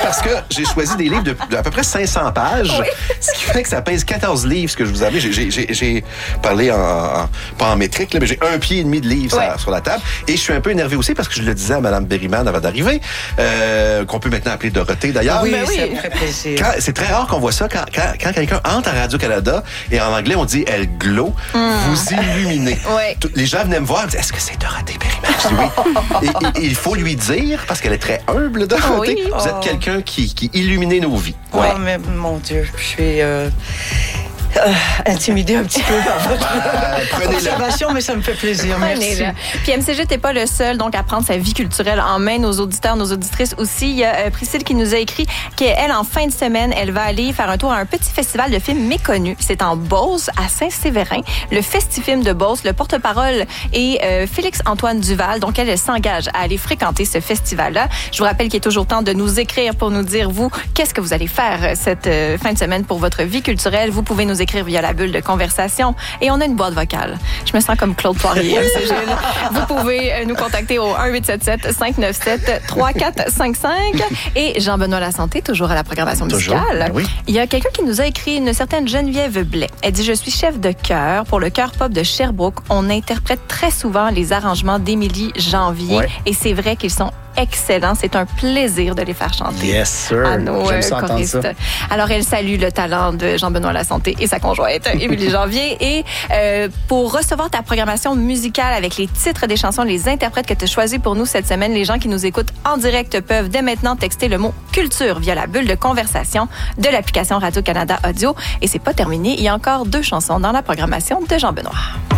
parce que j'ai choisi des livres de à peu près 500 pages, ce qui fait que ça pèse 14 livres, ce que je vous avais. J'ai parlé pas en métrique, là, mais j'ai 1,5 pied de livres sur la table. Et je suis un peu énervé aussi parce que je le disais à Mme Berryman avant d'arriver, qu'on peut maintenant appeler Dorothée d'ailleurs. Oui, ça me ferait plaisir. C'est très rare qu'on voit ça quand quelqu'un entre à Radio-Canada et en anglais on dit « Elle glow », vous illuminez. Les gens venaient me voir et me disaient « Est-ce que c'est Dorothée Berryman? » Je dis oui. Et il faut lui dire, parce qu'elle est très humble, Dorothée, vous êtes quelqu'un qui illuminait nos vies. Oh, mais mon Dieu, je suis... intimidée un petit peu par votre observation, mais ça me fait plaisir. Merci. Puis MCG, t'es pas le seul donc à prendre sa vie culturelle en main. Nos auditeurs, nos auditrices aussi. Il y a Priscille qui nous a écrit qu'elle, en fin de semaine, elle va aller faire un tour à un petit festival de films méconnus. C'est en Beauce, à Saint-Séverin. Le Festifilm de Beauce. Le porte-parole est Félix-Antoine Duval. Donc, elle s'engage à aller fréquenter ce festival-là. Je vous rappelle qu'il est toujours temps de nous écrire pour nous dire, vous, qu'est-ce que vous allez faire cette fin de semaine pour votre vie culturelle. Vous pouvez nous écrire via la bulle de conversation et on a une boîte vocale. Je me sens comme Claude Poirier. Vous pouvez nous contacter au 1-877-597-3455 et Jean-Benoît Lasanté, toujours à la programmation musicale. Oui. Il y a quelqu'un qui nous a écrit, une certaine Geneviève Blais. Elle dit « Je suis chef de chœur pour le chœur pop de Sherbrooke. On interprète très souvent les arrangements d'Émilie Janvier et c'est vrai qu'ils sont excellents. C'est un plaisir de les faire chanter. Yes, sir. À nos choristes. Ça. Alors, elle salue le talent de Jean-Benoît Lasanté et sa conjointe, Émilie Janvier. Et pour recevoir ta programmation musicale avec les titres des chansons, les interprètes que tu as choisis pour nous cette semaine, les gens qui nous écoutent en direct peuvent dès maintenant texter le mot « culture » via la bulle de conversation de l'application Radio-Canada Audio. Et c'est pas terminé. Il y a encore 2 chansons dans la programmation de Jean-Benoît.